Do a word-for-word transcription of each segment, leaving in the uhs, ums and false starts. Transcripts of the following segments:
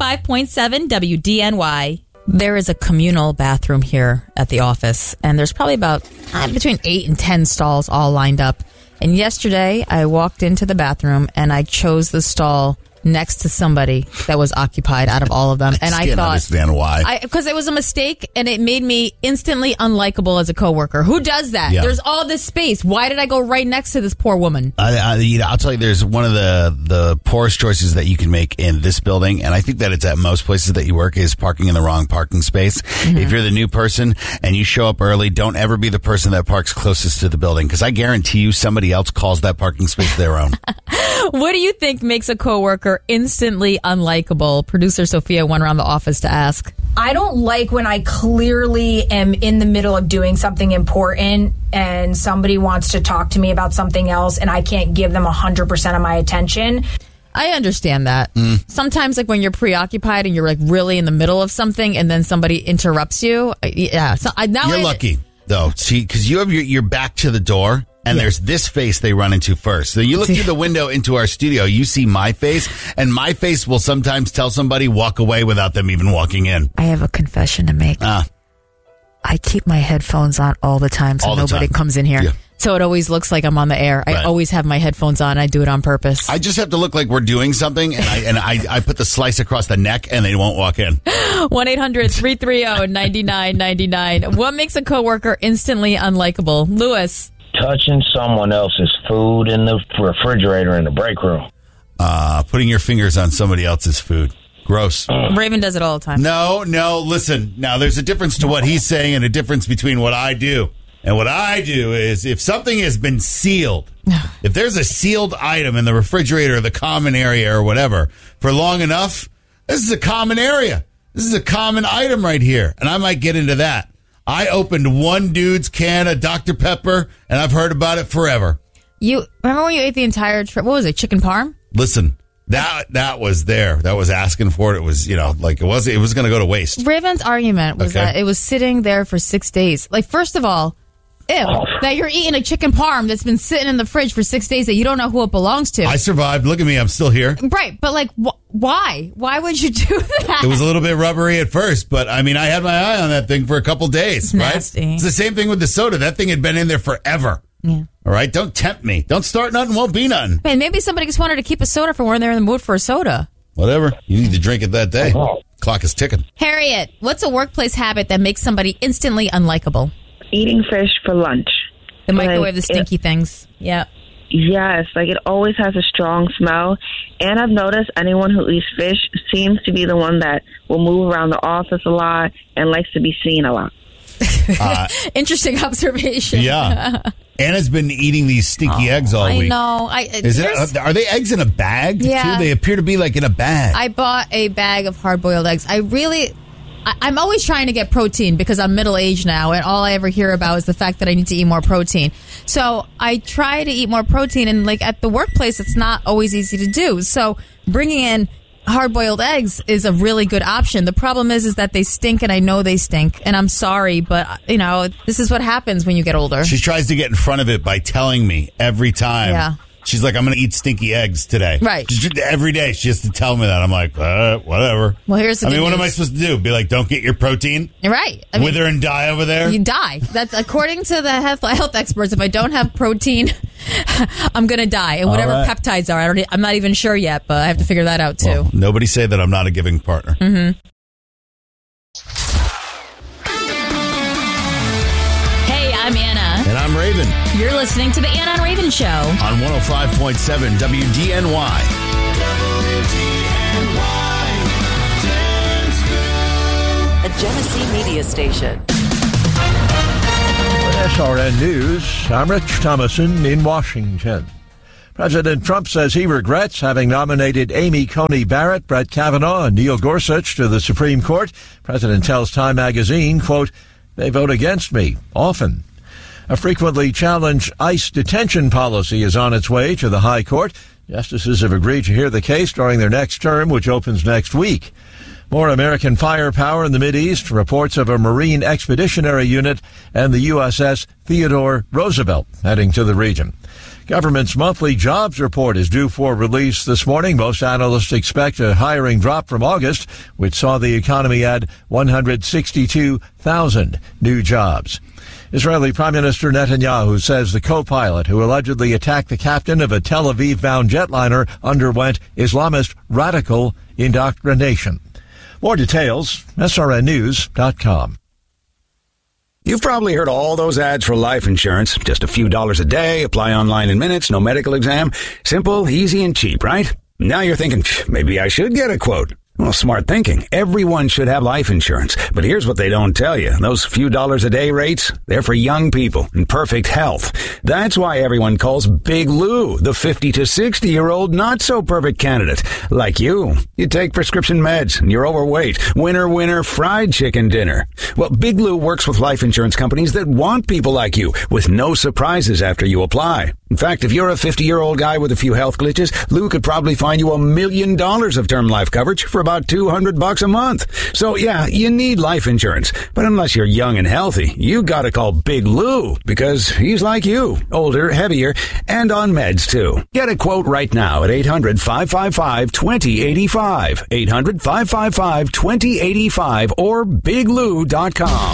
five point seven W D N Y. There is a communal bathroom here at the office, and there's probably about uh, between eight and ten stalls all lined up. And yesterday, I walked into the bathroom, and I chose the stall next to somebody that was occupied out of all of them. And I I can't thought, understand why. Because it was a mistake, and it made me instantly unlikable as a coworker. Who does that? Yeah. There's all this space. Why did I go right next to this poor woman? I, I, you know, I'll tell you, there's one of the, the poorest choices that you can make in this building, and I think that it's at most places that you work, is parking in the wrong parking space. Mm-hmm. If you're the new person and you show up early, don't ever be the person that parks closest to the building, because I guarantee you somebody else calls that parking space their own. What do you think makes a coworker instantly unlikable? Producer Sophia went around the office to ask. I don't like when I clearly am in the middle of doing something important and somebody wants to talk to me about something else and I can't give them one hundred percent of my attention. I understand that. Mm. Sometimes, like, when you're preoccupied and you're, like, really in the middle of something and then somebody interrupts you. Yeah. So I, now you're I, lucky, though. See, because you have your, your back to the door. And yeah. There's this face they run into first. So you look through the window into our studio, you see my face, and my face will sometimes tell somebody walk away without them even walking in. I have a confession to make. Uh, I keep my headphones on all the time so all the nobody time. comes in here. Yeah. So it always looks like I'm on the air. I Right. always have my headphones on. I do it on purpose. I just have to look like we're doing something, and I and I, I put the slice across the neck, and they won't walk in. one eight hundred three three zero nine nine nine nine. What makes a coworker instantly unlikable? Lewis. Touching someone else's food in the refrigerator in the break room. Uh, putting your fingers on somebody else's food. Gross. Raven does it all the time. No, no, listen. Now, there's a difference to what he's saying and a difference between what I do. And what I do is, if something has been sealed, if there's a sealed item in the refrigerator or the common area or whatever for long enough, this is a common area. This is a common item right here. And I might get into that. I opened one dude's can of Doctor Pepper, and I've heard about it forever. You remember when you ate the entire trip? What was it? Chicken parm? Listen, that that was there. That was asking for it. It was, you know, like it was. It was going to go to waste. Raven's argument was Okay. that it was sitting there for six days. Like, first of all, ew, that you're eating a chicken parm that's been sitting in the fridge for six days that you don't know who it belongs to. I survived. Look at me. I'm still here. Right, but like, wh- why? Why would you do that? It was a little bit rubbery at first, but I mean, I had my eye on that thing for a couple days, It's right? nasty. It's the same thing with the soda. That thing had been in there forever. Yeah. All right? Don't tempt me. Don't start nothing, won't be nothing. Man, maybe somebody just wanted to keep a soda for when they're in the mood for a soda. Whatever. You need to drink it that day. Clock is ticking. Harriet, what's a workplace habit that makes somebody instantly unlikable? Eating fish for lunch. The microwave, the Like, stinky things. Yeah. Yes, like it always has a strong smell. And I've noticed anyone who eats fish seems to be the one that will move around the office a lot and likes to be seen a lot. Uh, Interesting observation. yeah. Anna's been eating these stinky Oh, eggs all I week. know. I, Is there's- it? Are they eggs in a bag? Yeah. Too? They appear to be like in a bag. I bought a bag of hard-boiled eggs. I really... I- I'm always trying to get protein because I'm middle-aged now, and all I ever hear about is the fact that I need to eat more protein. So I try to eat more protein, and like at the workplace, it's not always easy to do. So bringing in hard-boiled eggs is a really good option. The problem is, is that they stink, and I know they stink, and I'm sorry, but you know this is what happens when you get older. She tries to get in front of it by telling me every time. Yeah. She's like, I'm going to eat stinky eggs today. Right. Just every day she has to tell me that. I'm like, uh, whatever. Well, here's the I mean, good what am news. I supposed to do? Be like, don't get your protein? You're right. I mean, Wither and die over there? you die. That's according to the health, health experts. If I don't have protein, I'm going to die. And whatever right. peptides are, I don't, I'm not even sure yet, but I have to figure that out too. Well, nobody say that I'm not a giving partner. Mm-hmm. Hey, I'm Anna. And I'm Raven You're listening to the Anna and Raven Show. on one oh five point seven W D N Y. A Genesee media station. S R N News, I'm Rich Thomason in Washington. President Trump says he regrets having nominated Amy Coney Barrett, Brett Kavanaugh, and Neil Gorsuch to the Supreme Court. President tells Time magazine, quote, they vote against me, often. A frequently challenged ICE detention policy is on its way to the High Court. Justices have agreed to hear the case during their next term, which opens next week. More American firepower in the Mideast, reports of a Marine Expeditionary Unit and the U S S Theodore Roosevelt heading to the region. Government's monthly jobs report is due for release this morning. Most analysts expect a hiring drop from August, which saw the economy add one hundred sixty-two thousand new jobs. Israeli Prime Minister Netanyahu says the co-pilot who allegedly attacked the captain of a Tel Aviv-bound jetliner underwent Islamist radical indoctrination. More details, S R N news dot com. You've probably heard all those ads for life insurance. Just a few dollars a day, apply online in minutes, no medical exam. Simple, easy, and cheap, right? Now you're thinking, maybe I should get a quote. Well, smart thinking. Everyone should have life insurance. But here's what they don't tell you. Those few dollars a day rates, they're for young people in perfect health. That's why everyone calls Big Lou the fifty to sixty-year-old not-so-perfect candidate. Like you. You take prescription meds, and you're overweight. Winner, winner, fried chicken dinner. Well, Big Lou works with life insurance companies that want people like you, with no surprises after you apply. In fact, if you're a fifty-year-old guy with a few health glitches, Lou could probably find you a million dollars of term life coverage for about two hundred bucks a month. So yeah, you need life insurance. But unless you're young and healthy, you gotta call Big Lou, because he's like you, older, heavier, and on meds too. Get a quote right now at eight hundred, five five five, two zero eight five, eight hundred, five five five, two zero eight five, or big lou dot com.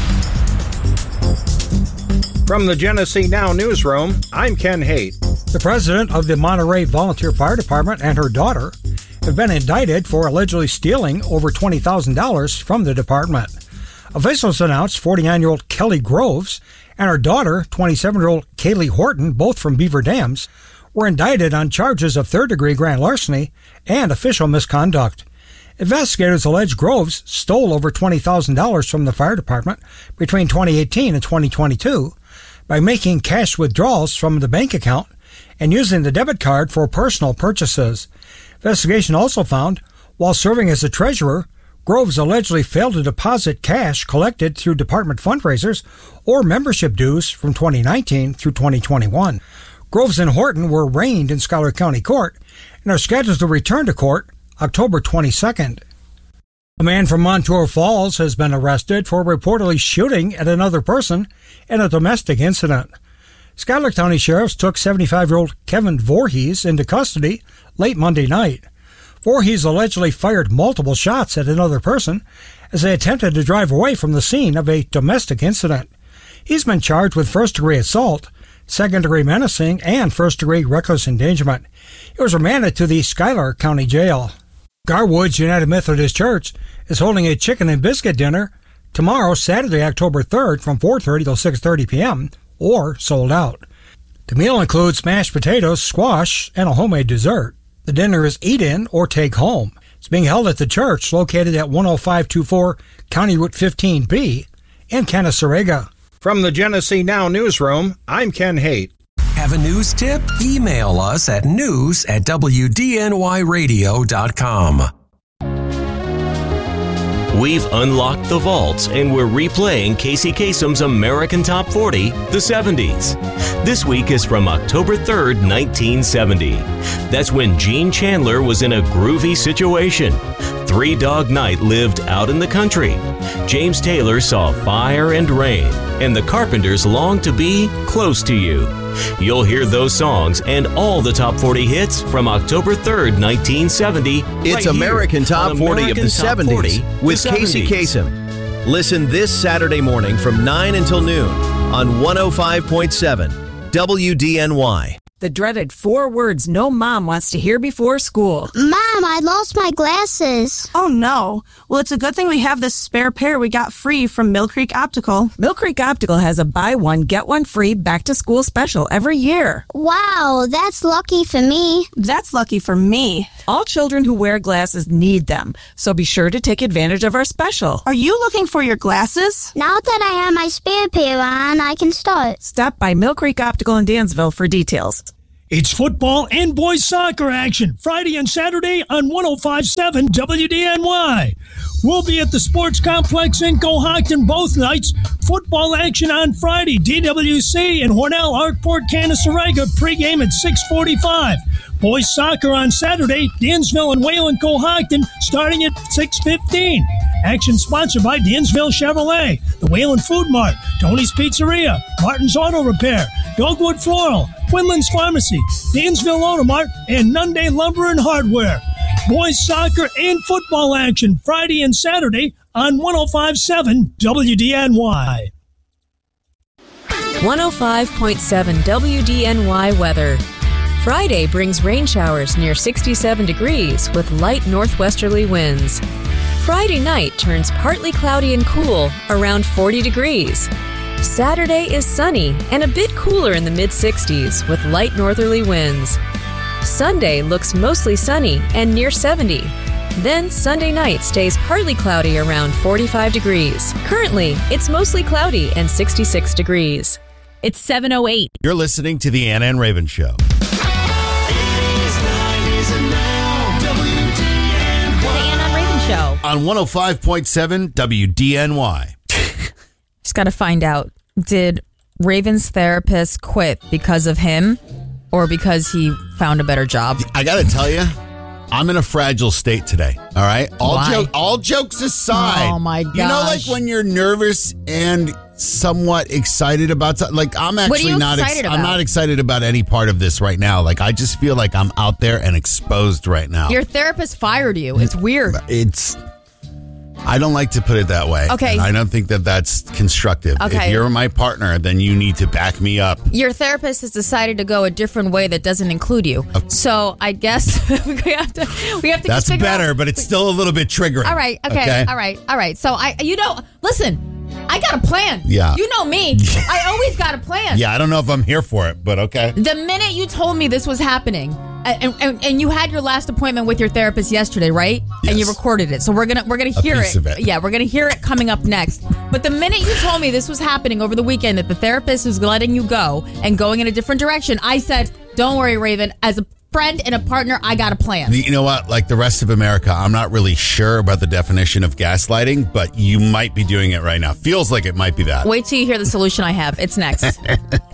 From the Genesee Now newsroom, I'm Ken Haight. The president of the Monterey Volunteer Fire Department and her daughter have been indicted for allegedly stealing over twenty thousand dollars from the department. Officials announced forty-nine-year-old Kelly Groves and her daughter, twenty-seven-year-old Kaylee Horton, both from Beaver Dams, were indicted on charges of third-degree grand larceny and official misconduct. Investigators allege Groves stole over twenty thousand dollars from the fire department between twenty eighteen and twenty twenty-two by making cash withdrawals from the bank account and using the debit card for personal purchases. Investigation also found, while serving as a treasurer, Groves allegedly failed to deposit cash collected through department fundraisers or membership dues from twenty nineteen through twenty twenty-one. Groves and Horton were arraigned in Schuyler County Court and are scheduled to return to court October twenty-second. A man from Montour Falls has been arrested for reportedly shooting at another person in a domestic incident. Schuyler County Sheriffs took seventy-five-year-old Kevin Voorhees into custody late Monday night. Voorhees allegedly fired multiple shots at another person as they attempted to drive away from the scene of a domestic incident. He's been charged with first-degree assault, second-degree menacing, and first-degree reckless endangerment. He was remanded to the Schuyler County Jail. Garwood's United Methodist Church is holding a chicken and biscuit dinner tomorrow, Saturday, October third, from four thirty till six thirty p.m., or sold out. The meal includes mashed potatoes, squash, and a homemade dessert. The dinner is eat-in or take home. It's being held at the church located at one oh five twenty-four County Route fifteen B in Canasarega. From the Genesee Now newsroom, I'm Ken Haight. Have a news tip? Email us at news at w d n y radio dot com. We've unlocked the vaults and we're replaying Casey Kasem's American Top forty, the seventies. This week is from October third, nineteen seventy. That's when Gene Chandler was in a groovy situation. Three Dog Night lived out in the country. James Taylor saw Fire and Rain, and the Carpenters longed to be close to you. You'll hear those songs and all the top forty hits from October third, nineteen seventy. It's right American Top forty American of the Top seventies forty, with the Casey seventies. Kasem. Listen this Saturday morning from nine until noon on one oh five point seven W D N Y. The dreaded four words no mom wants to hear before school. Mom, I lost my glasses. Oh, no. Well, it's a good thing we have this spare pair we got free from Mill Creek Optical. Mill Creek Optical has a buy one, get one free back-to-school special every year. Wow, that's lucky for me. That's lucky for me. All children who wear glasses need them, so be sure to take advantage of our special. Are you looking for your glasses? Now that I have my spare pair on, I can start. Stop by Mill Creek Optical in Dansville for details. It's football and boys soccer action Friday and Saturday on one oh five point seven W D N Y. We'll be at the Sports Complex in Cohocton both nights. Football action on Friday. D W C and Hornell Arkport Canasarega pregame at six forty-five. Boys soccer on Saturday. Dansville and Wayland Cohocton starting at six fifteen. Action sponsored by Dansville Chevrolet, the Wayland Food Mart, Tony's Pizzeria, Martin's Auto Repair, Dogwood Floral, Quinlan's Pharmacy, Dansville Automart, and Nunde Lumber and Hardware. Boys soccer and football action Friday and Saturday on one oh five point seven W D N Y. one oh five point seven W D N Y weather. Friday brings rain showers near sixty-seven degrees with light northwesterly winds. Friday night turns partly cloudy and cool around forty degrees. Saturday is sunny and a bit cooler in the mid-sixties with light northerly winds. Sunday looks mostly sunny and near seventy. Then Sunday night stays partly cloudy around forty-five degrees. Currently, it's mostly cloudy and sixty-six degrees. It's seven oh eight. You're listening to the Anna and Raven Show. Show. On one oh five point seven W D N Y. Just got to find out, did Raven's therapist quit because of him or because he found a better job? I got to tell you, I'm in a fragile state today. All right? All, jo- all jokes aside. Oh, my gosh. You know, like when you're nervous and somewhat excited about something? Like, I'm actually what are you not excited ex- about? I'm not excited about any part of this right now. Like, I just feel like I'm out there and exposed right now. Your therapist fired you. It's weird. It's... I don't like to put it that way. Okay. And I don't think that that's constructive. Okay. If you're my partner, then you need to back me up. Your therapist has decided to go a different way that doesn't include you. Okay. So I guess we have to we have to That's figure better, out. but it's still a little bit triggering. All right. Okay, okay. All right. All right. So I you know, listen, I got a plan. Yeah. You know me. I always got a plan. Yeah, I don't know if I'm here for it, but okay. The minute you told me this was happening, and, and, and you had your last appointment with your therapist yesterday, right? Yes. And you recorded it. So we're gonna we're gonna A hear piece it. of it. Yeah, we're gonna hear it coming up next. But the minute you told me this was happening over the weekend, that the therapist was letting you go and going in a different direction, I said, "Don't worry, Raven. As a friend and a partner, I got a plan." You know what? Like the rest of America, I'm not really sure about the definition of gaslighting, but you might be doing it right now. Feels like it might be that. Wait till you hear the solution I have. It's next.